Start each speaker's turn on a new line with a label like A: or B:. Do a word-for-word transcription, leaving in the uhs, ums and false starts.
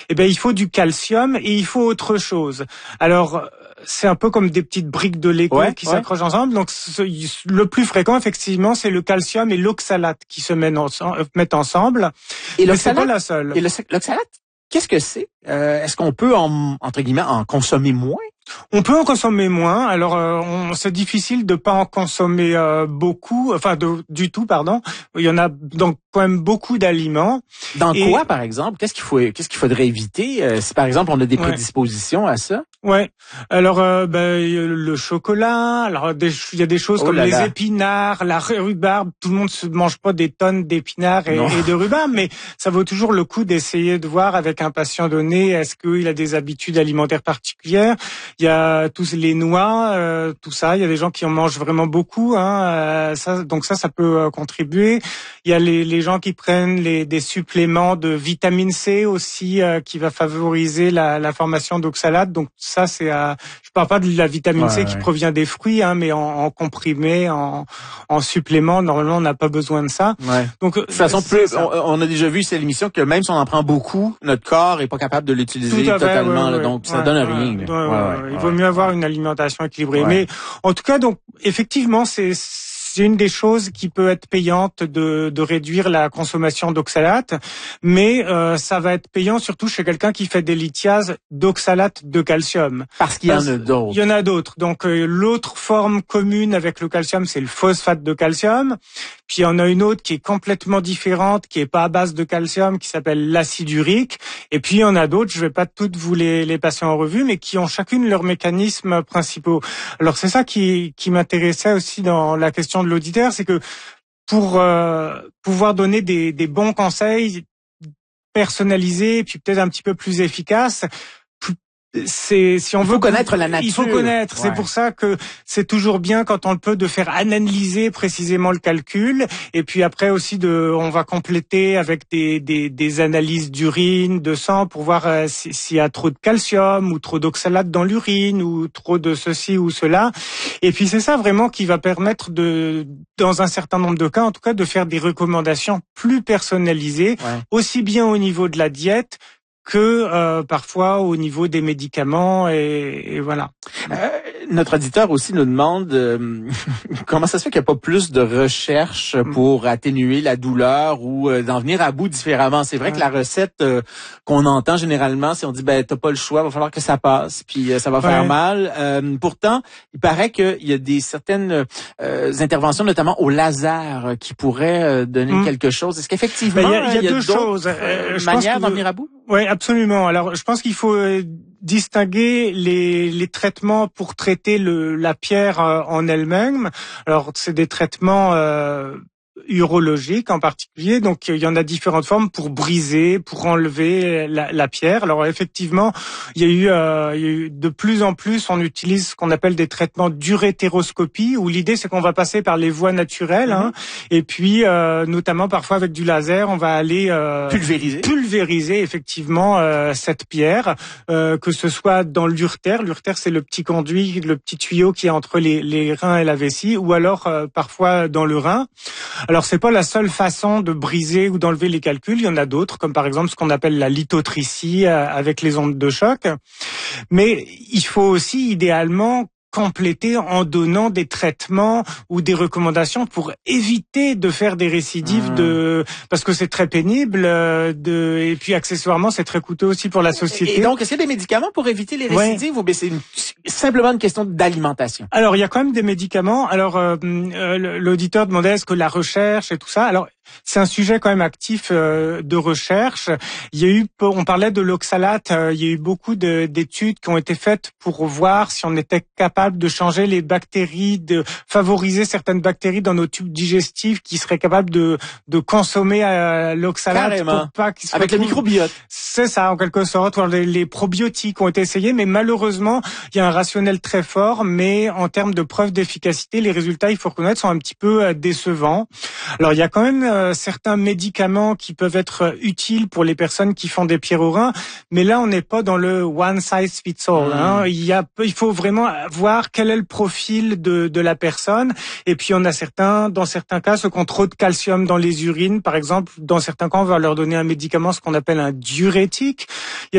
A: eh ben il faut du calcium et il faut autre chose. Alors c'est un peu comme des petites briques de Lego
B: ouais,
A: qui
B: ouais.
A: s'accrochent ensemble. Donc ce, le plus fréquent effectivement, c'est le calcium et l'oxalate qui se mettent, en, mettent ensemble.
B: Et
A: mais c'est pas la seule.
B: Et le, l'oxalate, qu'est-ce que c'est? Euh, est-ce qu'on peut en, entre guillemets en consommer moins?
A: On peut en consommer moins. Alors, euh, on, c'est difficile de pas en consommer euh, beaucoup, enfin de, du tout, pardon. Il y en a donc quand même beaucoup d'aliments.
B: Dans
A: Et,
B: quoi, par exemple? Qu'est-ce qu'il faut, qu'est-ce qu'il faudrait éviter euh, si, par exemple, on a des
A: ouais.
B: prédispositions à ça?
A: Ouais. Alors, euh, ben, le chocolat. Alors, il y a des choses
B: oh
A: comme
B: là
A: les
B: là.
A: épinards, la rhubarbe. Tout le monde se mange pas des tonnes d'épinards et, et de rhubarbe, mais ça vaut toujours le coup d'essayer de voir avec un patient donné est-ce qu'il a des habitudes alimentaires particulières. Il y a tous les noix, euh, tout ça. Il y a des gens qui en mangent vraiment beaucoup. Hein, euh, ça, donc ça, ça peut euh, contribuer. Il y a les, les gens qui prennent les, des suppléments de vitamine C aussi, euh, qui va favoriser la, la formation d'oxalate. Donc ça, c'est, euh, je parle pas de la vitamine
B: ouais,
A: C qui
B: ouais.
A: provient des fruits, hein, mais en, en comprimé, en, en supplément. Normalement, on n'a pas besoin de ça.
B: Ouais.
A: Donc
B: de toute façon, plus, on, on a déjà vu c'est l'émission que même si on en prend beaucoup, notre corps est pas capable de l'utiliser
A: fait,
B: totalement.
A: ouais,
B: là,
A: ouais,
B: donc ça
A: ouais,
B: donne
A: ouais,
B: rien.
A: ouais,
B: là.
A: ouais,
B: Ouais,
A: ouais,
B: ouais,
A: il vaut
B: ouais.
A: mieux avoir une alimentation équilibrée.
B: Ouais.
A: Mais en tout cas, donc effectivement, c'est c'est une des choses qui peut être payante de, de réduire la consommation d'oxalate, mais euh, ça va être payant surtout chez quelqu'un qui fait des lithiases d'oxalate de calcium.
B: Parce qu'il y en a d'autres.
A: Il y en a d'autres. Donc euh, l'autre forme commune avec le calcium, c'est le phosphate de calcium. Puis il y en a une autre qui est complètement différente, qui est pas à base de calcium, qui s'appelle l'acide urique. Et puis il y en a d'autres, je vais pas toutes vous les, les passer en revue, mais qui ont chacune leurs mécanismes principaux. Alors c'est ça qui, qui m'intéressait aussi dans la question de l'auditeur, c'est que pour euh, pouvoir donner des, des bons conseils personnalisés, et puis peut-être un petit peu plus efficaces, c'est si on
B: il
A: veut
B: faut connaître la nature.
A: Il faut connaître.
B: Ouais.
A: C'est pour ça que c'est toujours bien quand on le peut de faire analyser précisément le calcul. Et puis après aussi de, on va compléter avec des des, des analyses d'urine, de sang pour voir euh, s'il y a trop de calcium ou trop d'oxalate dans l'urine ou trop de ceci ou cela. Et puis c'est ça vraiment qui va permettre de, dans un certain nombre de cas en tout cas, de faire des recommandations plus personnalisées,
B: ouais.
A: aussi bien au niveau de la diète que euh, parfois au niveau des médicaments et, et voilà.
B: Euh, notre auditeur aussi nous demande euh, comment ça se fait qu'il n'y a pas plus de recherches pour atténuer la douleur ou euh, d'en venir à bout différemment. C'est vrai ouais. que la recette euh, qu'on entend généralement, c'est on dit ben t'as pas le choix, va falloir que ça passe, puis euh, ça va faire ouais. mal. Euh, pourtant, il paraît qu'il y a des certaines euh, interventions, notamment au laser, qui pourraient euh, donner mmh. quelque chose. Est-ce qu'effectivement
A: ben, il y a, il y a,
B: il y a
A: deux choses,
B: euh, manières d'en venir à bout?
A: Oui, absolument. Alors, je pense qu'il faut euh, distinguer les, les traitements pour traiter le, la pierre euh, en elle-même. Alors, c'est des traitements euh, urologiques en particulier. Donc, il y en a différentes formes pour briser, pour enlever la, la pierre. Alors, effectivement, il y a eu, euh, il y a eu de plus en plus, on utilise ce qu'on appelle des traitements d'urétéroscopie, où l'idée, c'est qu'on va passer par les voies naturelles, mm-hmm. hein, et puis, euh, notamment parfois avec du laser, on va aller euh,
B: pulvériser,
A: pulvériser effectivement euh, cette pierre, euh, que ce soit dans l'urtère. L'urtère, c'est le petit conduit, le petit tuyau qui est entre les, les reins et la vessie, ou alors euh, parfois dans le rein. Alors, c'est pas la seule façon de briser ou d'enlever les calculs. Il y en a d'autres, comme par exemple ce qu'on appelle la lithotricie euh, avec les ondes de choc. Mais il faut aussi, idéalement, compléter en donnant des traitements ou des recommandations pour éviter de faire des récidives mmh. de parce que c'est très pénible euh, de et puis accessoirement c'est très coûteux aussi pour la société.
B: Et donc est-ce qu'il y a des médicaments pour éviter les récidives ouais. ou bien c'est une, simplement une question d'alimentation?
A: Alors il y a quand même des médicaments. Alors euh, l'auditeur demandait est-ce que la recherche et tout ça. Alors c'est un sujet quand même actif euh, de recherche. Il y a eu, on parlait de l'oxalate, euh, il y a eu beaucoup de, d'études qui ont été faites pour voir si on était capable de changer les bactéries, de favoriser certaines bactéries dans nos tubes digestifs qui seraient capables de, de consommer euh, l'oxalate.
B: Carrément.
A: Pour pas qu'ils se
B: Avec
A: retrouvent...
B: le microbiote.
A: C'est ça, en quelque sorte. Les, les probiotiques ont été essayés, mais malheureusement, il y a un rationnel très fort, mais en termes de preuves d'efficacité, les résultats, il faut reconnaître, sont un petit peu euh, décevants. Alors, il y a quand même euh, certains médicaments qui peuvent être utiles pour les personnes qui font des pierres au rein, mais là on n'est pas dans le one size fits all. Mmh. Hein. Il y a, il faut vraiment voir quel est le profil de, de la personne. Et puis on a certains, dans certains cas, ceux qui ont trop de calcium dans les urines, par exemple, dans certains cas on va leur donner un médicament, ce qu'on appelle un diurétique. Il y a